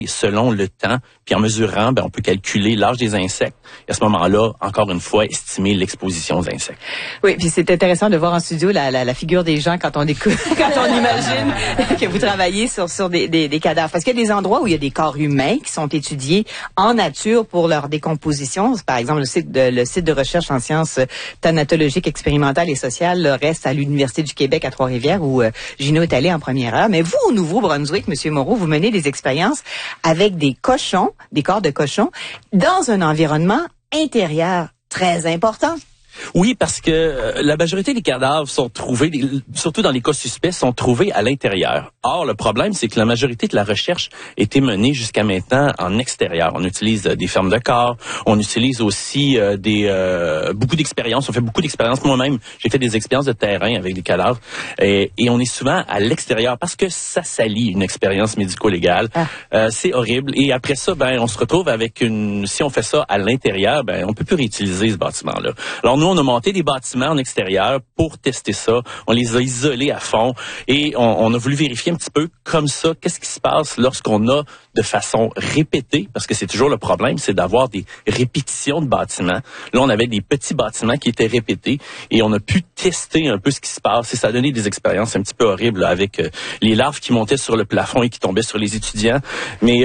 Et selon le temps, puis en mesurant, on peut calculer l'âge des insectes. Et à ce moment-là, encore une fois, estimer l'exposition aux insectes. Oui, puis c'est intéressant de voir en studio la figure des gens quand on écoute, quand on imagine que vous travaillez sur des cadavres. Parce qu'il y a des endroits où il y a des corps humains qui sont étudiés en nature pour leur décomposition. Par exemple, le site de recherche en sciences thanatologiques, expérimentales et sociales reste à l'Université du Québec à Trois-Rivières où Gino est allé en première heure. Mais vous, au Nouveau-Brunswick, Monsieur Moreau, vous menez des expériences avec des cochons, des corps de cochons, dans un environnement intérieur très important. Oui, parce que la majorité des cadavres sont trouvés, surtout dans les cas suspects, sont trouvés à l'intérieur. Or, le problème, c'est que la majorité de la recherche a été menée jusqu'à maintenant en extérieur. On utilise des fermes de corps, on utilise aussi beaucoup d'expériences. On fait beaucoup d'expériences. Moi-même, j'ai fait des expériences de terrain avec des cadavres. Et on est souvent à l'extérieur parce que ça salit une expérience médico-légale. C'est horrible. Et après ça, on se retrouve avec si on fait ça à l'intérieur, on peut plus réutiliser ce bâtiment-là. Alors, nous, on a monté des bâtiments en extérieur pour tester ça. On les a isolés à fond et on a voulu vérifier un petit peu comme ça, qu'est-ce qui se passe lorsqu'on a de façon répétée, parce que c'est toujours le problème, c'est d'avoir des répétitions de bâtiments. Là, on avait des petits bâtiments qui étaient répétés et on a pu tester un peu ce qui se passe et ça a donné des expériences un petit peu horribles là, avec les larves qui montaient sur le plafond et qui tombaient sur les étudiants. Mais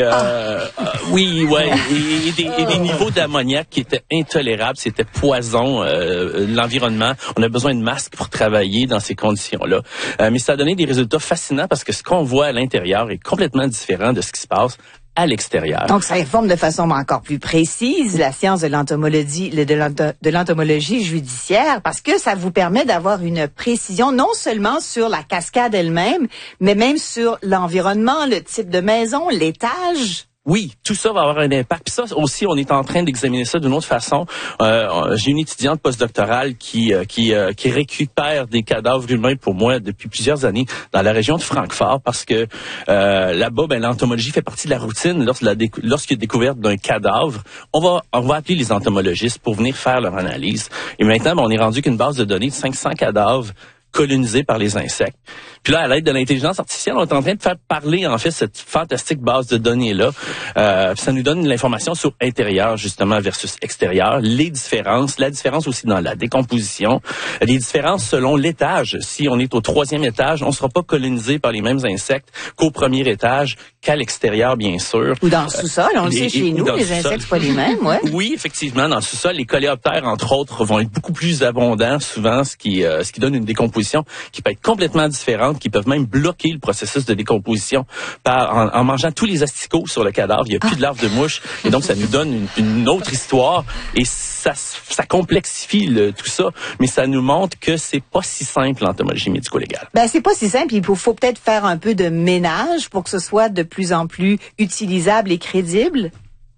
oui, ouais, et des niveaux d'ammoniac qui étaient intolérables, c'était poison. L'environnement, on a besoin de masques pour travailler dans ces conditions-là. Mais ça a donné des résultats fascinants parce que ce qu'on voit à l'intérieur est complètement différent de ce qui se passe à l'extérieur. Donc, ça informe de façon encore plus précise la science de l'entomologie judiciaire parce que ça vous permet d'avoir une précision non seulement sur la cascade elle-même, mais même sur l'environnement, le type de maison, l'étage. Oui, tout ça va avoir un impact. Puis ça aussi, on est en train d'examiner ça d'une autre façon. J'ai une étudiante postdoctorale qui récupère des cadavres humains pour moi depuis plusieurs années dans la région de Francfort parce que là-bas, l'entomologie fait partie de la routine. Lorsqu'il y a découverte d'un cadavre, on va appeler les entomologistes pour venir faire leur analyse. Et maintenant, on est rendu qu'une base de données de 500 cadavres colonisés par les insectes. Puis là, à l'aide de l'intelligence artificielle, on est en train de faire parler, en fait, cette fantastique base de données-là. Ça nous donne l'information sur intérieur, justement, versus extérieur, les différences, la différence aussi dans la décomposition, les différences selon l'étage. Si on est au 3e étage, on ne sera pas colonisé par les mêmes insectes qu'au 1er étage, qu'à l'extérieur, bien sûr. Ou dans le sous-sol, on le sait chez nous, les insectes, c'est pas les mêmes, ouais. Oui, effectivement, dans le sous-sol, les coléoptères, entre autres, vont être beaucoup plus abondants, souvent, ce qui donne une décomposition qui peut être complètement différente, qui peuvent même bloquer le processus de décomposition en mangeant tous les asticots sur le cadavre. Il n'y a plus de larves de mouches. Et donc, ça nous donne une autre histoire. Et ça complexifie tout ça. Mais ça nous montre que c'est pas si simple, l'entomologie médico-légale. C'est pas si simple. Il faut peut-être faire un peu de ménage pour que ce soit de plus en plus utilisable et crédible.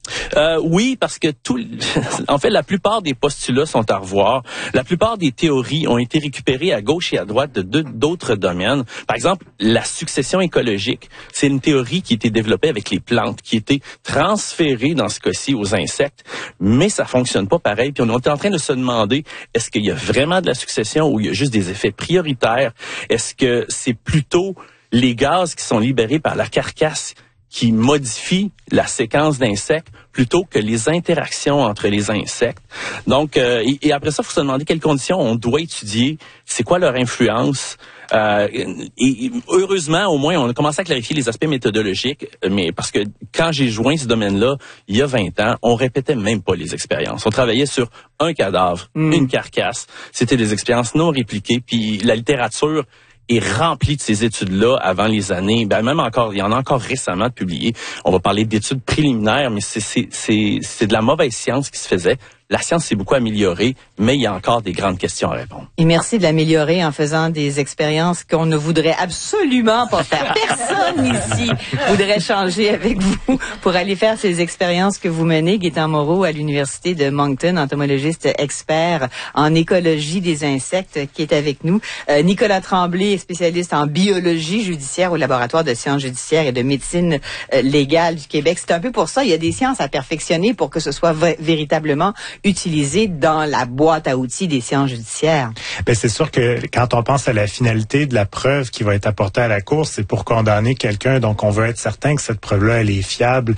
Oui, parce que en fait, la plupart des postulats sont à revoir. La plupart des théories ont été récupérées à gauche et à droite d'autres domaines. Par exemple, la succession écologique, c'est une théorie qui a été développée avec les plantes, qui a été transférée dans ce cas-ci aux insectes, mais ça fonctionne pas pareil. Puis on est en train de se demander, est-ce qu'il y a vraiment de la succession ou il y a juste des effets prioritaires? Est-ce que c'est plutôt les gaz qui sont libérés par la carcasse qui modifie la séquence d'insectes plutôt que les interactions entre les insectes. Donc, et après ça, il faut se demander quelles conditions on doit étudier, c'est quoi leur influence. Et heureusement, au moins, on a commencé à clarifier les aspects méthodologiques, mais parce que quand j'ai joint ce domaine-là, il y a 20 ans, on répétait même pas les expériences. On travaillait sur un cadavre, une carcasse. C'était des expériences non répliquées, puis la littérature est rempli de ces études-là avant les années, même encore, il y en a encore récemment publié. On va parler d'études préliminaires, mais c'est de la mauvaise science qui se faisait. La science s'est beaucoup améliorée, mais il y a encore des grandes questions à répondre. Et merci de l'améliorer en faisant des expériences qu'on ne voudrait absolument pas faire. Personne ici voudrait changer avec vous pour aller faire ces expériences que vous menez. Gaétan Moreau à l'Université de Moncton, entomologiste expert en écologie des insectes qui est avec nous. Nicolas Tremblay, spécialiste en biologie judiciaire au laboratoire de sciences judiciaires et de médecine légale du Québec. C'est un peu pour ça, il y a des sciences à perfectionner pour que ce soit véritablement utilisés dans la boîte à outils des séances judiciaires. Ben c'est sûr que quand on pense à la finalité de la preuve qui va être apportée à la cour, c'est pour condamner quelqu'un. Donc, on veut être certain que cette preuve-là, elle est fiable